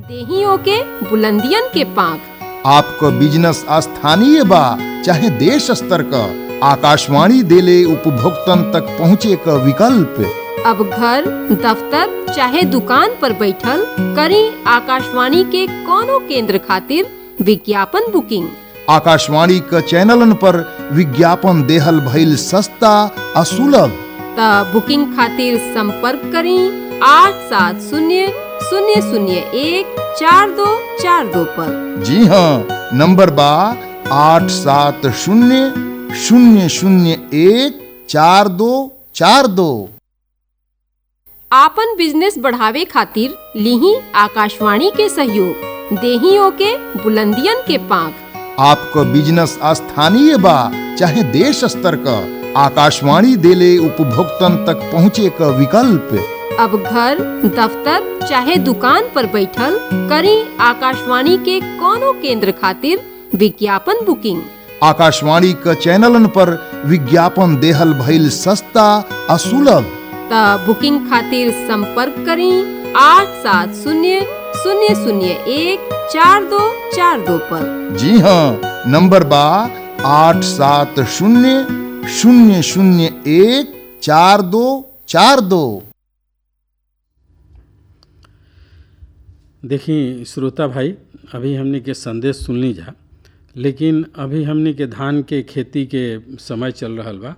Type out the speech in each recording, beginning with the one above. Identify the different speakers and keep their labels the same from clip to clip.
Speaker 1: देहियों के बुलंदियन के पांख।
Speaker 2: आपको बिजनेस स्थानीय बा चाहे देश स्तर का, आकाशवाणी देले उपभोक्तन तक पहुँचे का विकल्प।
Speaker 1: अब घर, दफ्तर चाहे दुकान पर बैठल करी आकाशवाणी के कोनो केंद्र खातिर विज्ञापन बुकिंग।
Speaker 2: आकाशवाणी का चैनलन पर विज्ञापन देहल भइल सस्ता और सुलभ।
Speaker 1: त बुकिंग खातिर संपर्क करी 8700014242 पर।
Speaker 2: जी हाँ, नंबर बा 8700014242।
Speaker 1: आपन बिजनेस बढ़ावे खातिर लीही आकाशवाणी के सहयोग। देहियों के बुलंदियन के पांख।
Speaker 2: आपको बिजनेस स्थानीय बा चाहे देश स्तर का, आकाशवाणी देले उपभोक्तन तक पहुँचे का विकल्प।
Speaker 1: अब घर, दफ्तर चाहे दुकान पर बैठल करी आकाशवाणी के कोनो केंद्र खातिर विज्ञापन बुकिंग।
Speaker 2: आकाशवाणी का चैनलन पर विज्ञापन देहल भइल सस्ता और सुलभ।
Speaker 1: त बुकिंग खातिर संपर्क करी 8700014242 पर।
Speaker 2: जी हाँ, नंबर बा 8700014242।
Speaker 3: देखी श्रोता भाई, अभी हमने के संदेश सुनली जा, लेकिन अभी हमने के धान के खेती के समय चल रहल बा।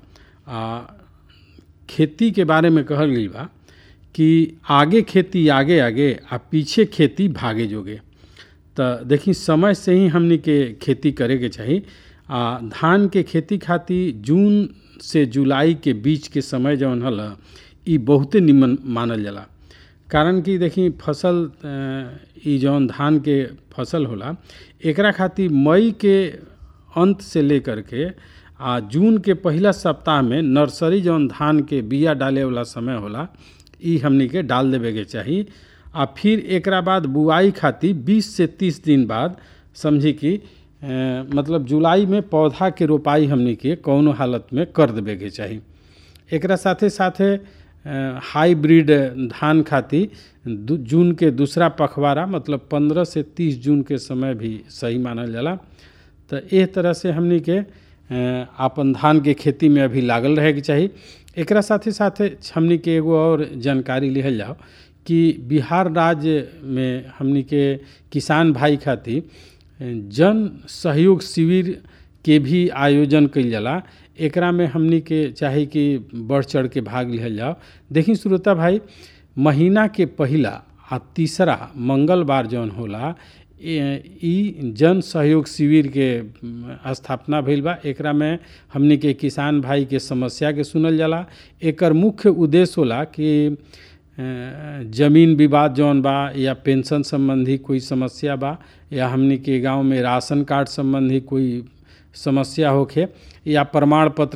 Speaker 3: खेती के बारे में कहल गई बा कि आगे खेती आगे आगे आ पीछे खेती भागे जोगे। तो देखी समय से ही हमने के खेती करे के चाहिए। धान के खेती खातिर जून से जुलाई के बीच के समय जौन हल ई बहुते निमन मानल जाला। कारण कि देखी फसल ई जौन धान के फसल होला एकरा खातिर मई के अंत से लेकर के जून के पहला सप्ताह में नर्सरी जौन धान के बिया डाले वाला समय होला ई हमनी के डाल देवे के चाहिए। फिर एकरा बाद बुआई खातिर 20 से 30 दिन बाद समझी कि मतलब जुलाई में पौधा के रोपाई हमनी के कौनो हालत में कर देवे के चाहिए। एकरा साथे साथे हाइब्रिड धान खातिर जून के दूसरा पखवाड़ा मतलब 15 से 30 जून के समय भी सही मानल जाला। तो एह तरह से हमनी के आपन धान के खेती में अभी लागल रहे के चाहिए। एकरा साथे साथे हमनी के एगो और जानकारी लिहल जाओ कि बिहार राज्य में हमनी के किसान भाई खातिर जन सहयोग शिविर के भी आयोजन कइल जाला। एकरा में हमनी के चाहे कि बढ़ चढ़ के भाग लिहल जाओ। देखी श्रोता भाई, महीना के पहला आ तीसरा मंगलवार जौन होला ई जन सहयोग शिविर के स्थापना भइल बा। एकरा में हमनी के किसान भाई के समस्या के सुनल जाला। एकर मुख्य उद्देश्य होला कि जमीन विवाद जौन बा या पेंशन संबंधी कोई समस्या बा या हमनी के गांव में राशन कार्ड संबंधी कोई समस्या होखे या प्रमाण पत्र